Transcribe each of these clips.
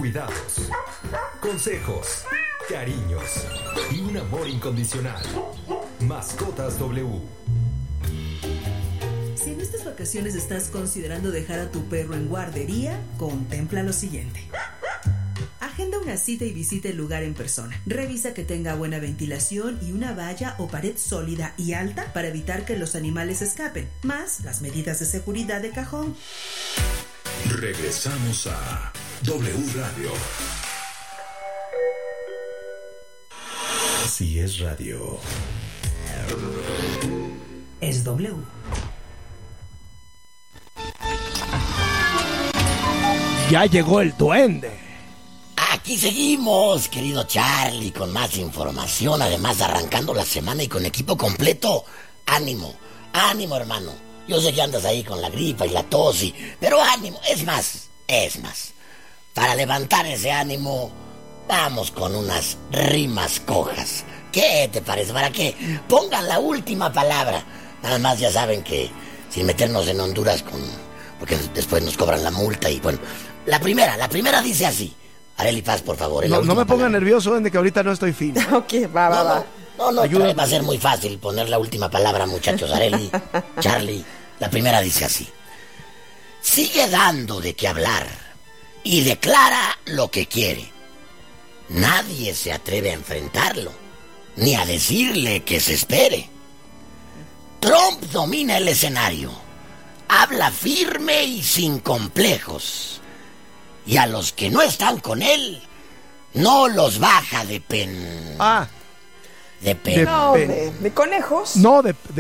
cuidados, consejos, cariños y un amor incondicional. Mascotas W. Si en estas vacaciones estás considerando dejar a tu perro en guardería, contempla lo siguiente. Agenda una cita y visita el lugar en persona. Revisa que tenga buena ventilación y una valla o pared sólida y alta para evitar que los animales escapen, más las medidas de seguridad de cajón. Regresamos a W Radio. Si es radio, es W. Ya llegó el duende. Aquí seguimos, querido Charlie, con más información, además arrancando la semana y con equipo completo. Ánimo, ánimo, hermano. Yo sé que andas ahí con la gripa y la tos, pero ánimo, es más. Para levantar ese ánimo, vamos con unas rimas cojas. ¿Qué te parece? Para que pongan la última palabra. Nada más ya saben que sin meternos en Honduras porque después nos cobran la multa y bueno. La primera dice así. Arely Paz, por favor. No me ponga nervioso, de que ahorita no estoy fino. Ok, va. No, va a ser muy fácil poner la última palabra, muchachos. Arely, Charlie, la primera dice así. Sigue dando de qué hablar y declara lo que quiere. Nadie se atreve a enfrentarlo, ni a decirle que se espere. Trump domina el escenario, habla firme y sin complejos. Y a los que no están con él, no los baja de pen. De conejos. No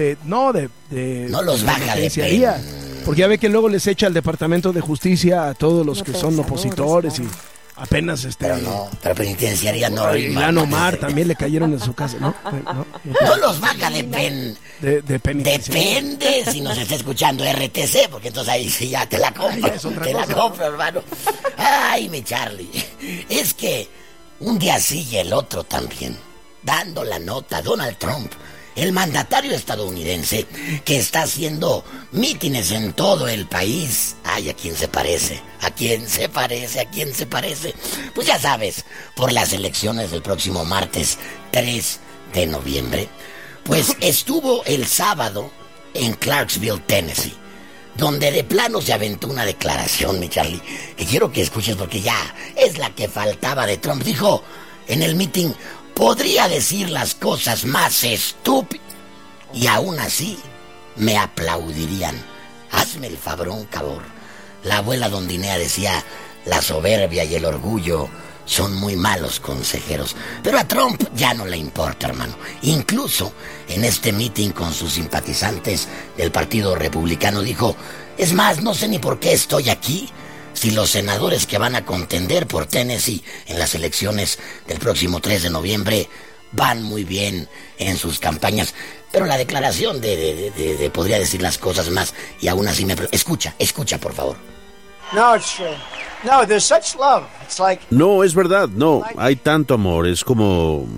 los baja de pen. Porque ya ve que luego les echa el Departamento de Justicia a todos los que son opositores y apenas Pero penitenciaría no rima. Ilhan Omar también le cayeron en su casa, ¿no? No los baja de pen. De penitenciaría. Depende si nos está escuchando RTC, porque entonces ahí sí ya te la compro. La compro, hermano. Ay, mi Charlie. Es que un día sí y el otro también. Dando la nota, Donald Trump, el mandatario estadounidense que está haciendo mítines en todo el país. Ay, ¿a quién se parece? ¿A quién se parece? Pues ya sabes, por las elecciones del próximo martes 3 de noviembre, pues estuvo el sábado en Clarksville, Tennessee, donde de plano se aventó una declaración, mi Charlie, que quiero que escuches porque ya es la que faltaba de Trump. Dijo en el meeting: podría decir las cosas más estúpidas y aún así me aplaudirían. Hazme el fabrón, cabor. La abuela Dondinea decía: la soberbia y el orgullo son muy malos consejeros. Pero a Trump ya no le importa, hermano. Incluso en este meeting con sus simpatizantes del Partido Republicano dijo: es más, no sé ni por qué estoy aquí, si los senadores que van a contender por Tennessee en las elecciones del próximo 3 de noviembre van muy bien en sus campañas. Pero la declaración de podría decir las cosas más y aún así me... Escucha, por favor. No, there's such love. It's like... No, es verdad, no. Hay tanto amor, es como...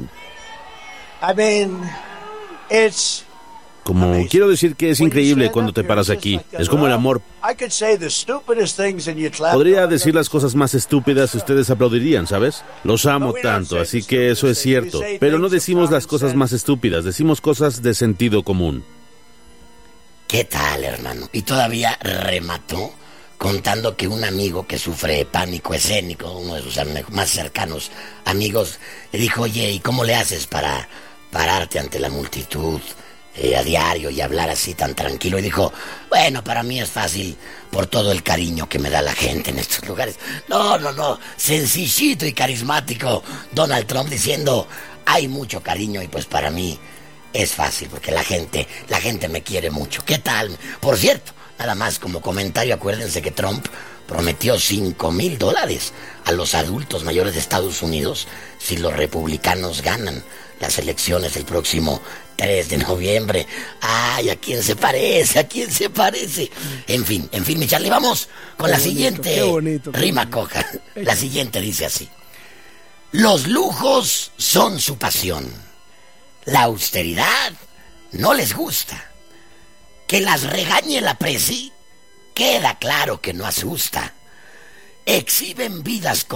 quiero decir que es increíble cuando te paras aquí. Es como el amor. Podría decir las cosas más estúpidas y ustedes aplaudirían, ¿sabes? Los amo tanto, así que eso es cierto. Pero no decimos las cosas más estúpidas, decimos cosas de sentido común. ¿Qué tal, hermano? Y todavía remató contando que un amigo que sufre pánico escénico, uno de sus más cercanos amigos, le dijo: oye, ¿y cómo le haces para pararte ante la multitud a diario y hablar así tan tranquilo? Y dijo: bueno, para mí es fácil por todo el cariño que me da la gente en estos lugares. No, sencillito y carismático Donald Trump diciendo: hay mucho cariño y pues para mí es fácil porque la gente me quiere mucho. ¿Qué tal? Por cierto, nada más como comentario, acuérdense que Trump prometió $5,000 a los adultos mayores de Estados Unidos si los republicanos ganan las elecciones el próximo 3 de noviembre. Ay, ¿a quién se parece? En fin, mi Charlie, vamos con la siguiente rima coja. La siguiente dice así: los lujos son su pasión, la austeridad no les gusta. Que las regañe la presi, queda claro que no asusta. Exhiben vidas